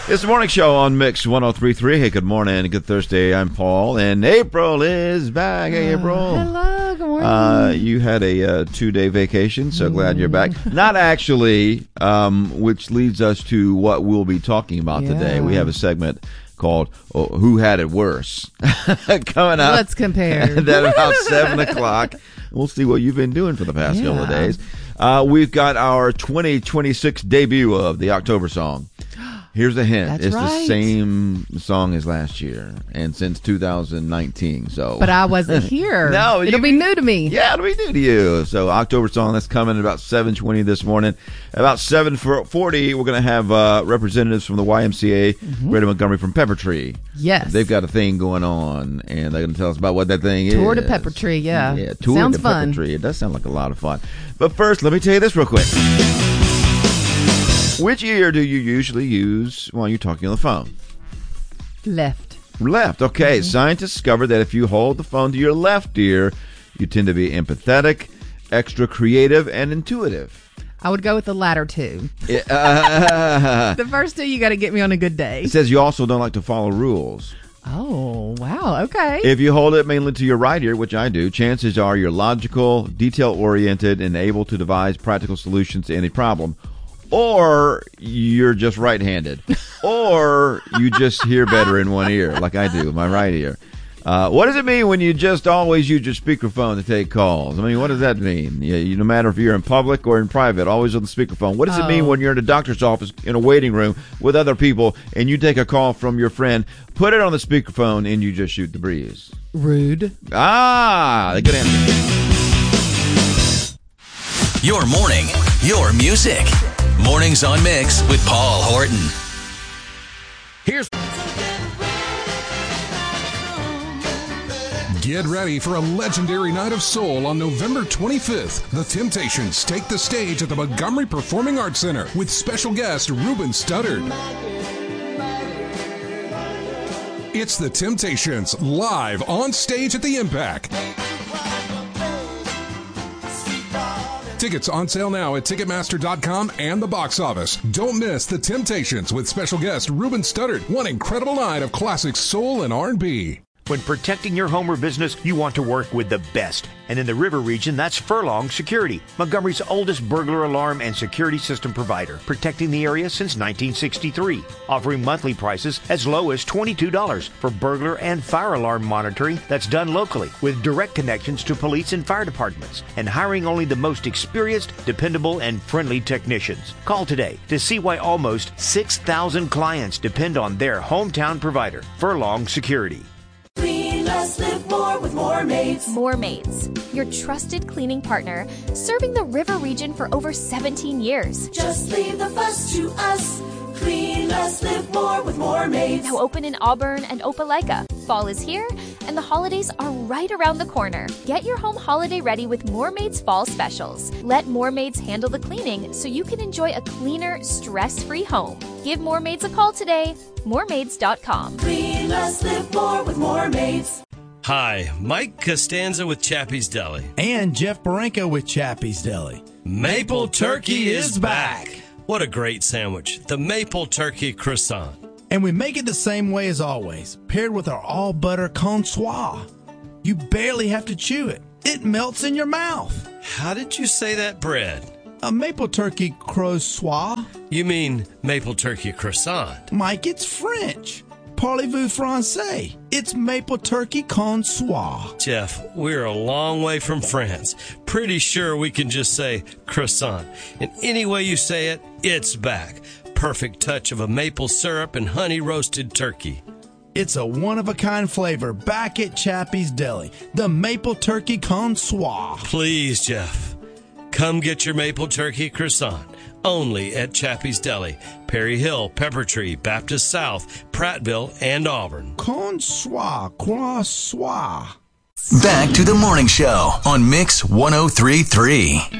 It's the morning show on Mix 103.3. Hey, good morning. Good Thursday. I'm Paul, and April is back. Hey, April. Hello. Good morning. You had a 2-day vacation, so glad you're back. Not actually, which leads us to what we'll be talking about today. We have a segment called Who Had It Worse? Coming up. Let's compare. At about 7 o'clock. We'll see what you've been doing for the past couple of days. We've got our 2026 debut of the October song. Here's a hint. That's it's right. the same song as last year and since 2019. So, but I wasn't here. No, it'll be new to me. Yeah, it'll be new to you. So October song, that's coming at about 7:20 this morning. About 7:40, we're going to have representatives from the YMCA, Greater Montgomery from Pepper Tree. Yes. They've got a thing going on, and they're going to tell us about what that thing is. Tour to Pepper Tree, Yeah, tour Sounds to fun. Pepper Tree. It does sound like a lot of fun. But first, let me tell you this real quick. Which ear do you usually use while you're talking on the phone? Left. Left. Okay. Scientists discovered that if you hold the phone to your left ear, you tend to be empathetic, extra creative, and intuitive. I would go with the latter two. It The first two, you got to get me on a good day. says you also don't like to follow rules. Oh, wow. Okay. If you hold it mainly to your right ear, which I do, chances are you're logical, detail-oriented, and able to devise practical solutions to any problem. Or you're just right-handed. Or you just hear better in one ear, like I do, my right ear. What does it mean when you just always use your speakerphone to take calls? I mean, what does that mean? No matter if you're in public or in private, always on the speakerphone. What does it mean when you're in a doctor's office in a waiting room with other people and you take a call from your friend, put it on the speakerphone, and you just shoot the breeze? Rude. A good answer. Your morning, your music. Mornings on Mix with Paul Horton. Get ready for a legendary night of soul on November 25th. The Temptations take the stage at the Montgomery Performing Arts Center with special guest Ruben Studdard. It's the Temptations live on stage at the Impact. Tickets on sale now at Ticketmaster.com and the box office. Don't miss The Temptations with special guest Ruben Studdard. One incredible night of classic soul and R&B. When protecting your home or business, you want to work with the best. And in the River region, that's Furlong Security, Montgomery's oldest burglar alarm and security system provider, protecting the area since 1963, offering monthly prices as low as $22 for burglar and fire alarm monitoring that's done locally, with direct connections to police and fire departments, and hiring only the most experienced, dependable, and friendly technicians. Call today to see why almost 6,000 clients depend on their hometown provider, Furlong Security. Clean less, live more with More Maids. More Maids, your trusted cleaning partner, serving the River region for over 17 years. Just leave the fuss to us. Clean less, live more with More Maids. Now open in Auburn and Opelika. Fall is here, and the holidays are right around the corner. Get your home holiday ready with More Maids Fall Specials. Let More Maids handle the cleaning so you can enjoy a cleaner, stress-free home. Give More Maids a call today. MoreMaids.com. Clean less, live more with More Maids. Hi, Mike Costanza with Chappie's Deli. And Jeff Baranko with Chappie's Deli. Maple Turkey is back. What a great sandwich. The Maple Turkey Croissant. And we make it the same way as always, paired with our all-butter consoir. You barely have to chew it. It melts in your mouth. How did you say that bread? A Maple Turkey Croissant. You mean Maple Turkey Croissant? Mike, it's French. Parlez-vous français? It's Maple Turkey Consoir. Jeff, we're a long way from France. Pretty sure we can just say croissant. And any way you say it, it's back. Perfect touch of a maple syrup and honey roasted turkey. It's a one-of-a-kind flavor back at Chappie's Deli. The Maple Turkey Consoir. Please, Jeff. Come get your Maple Turkey Croissant. Only at Chappie's Deli, Perry Hill, Pepper Tree, Baptist South, Prattville, and Auburn. Consoir, croissant. Back to the morning show on Mix 103.3.